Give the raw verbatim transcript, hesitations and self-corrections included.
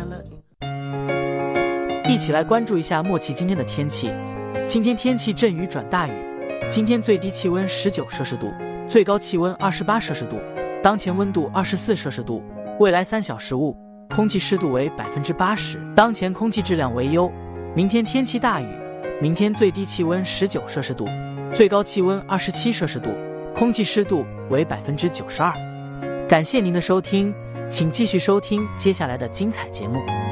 一起来关注一下默契今天的天气。今天天气阵雨转大雨，今天最低气温十九摄氏度，最高气温二十八摄氏度，当前温度二十四摄氏度。未来三小时雾，空气湿度为百分之八十，当前空气质量为优。明天天气大雨，明天最低气温十九摄氏度，最高气温二十七摄氏度，空气湿度为百分之九十二。感谢您的收听，请继续收听接下来的精彩节目。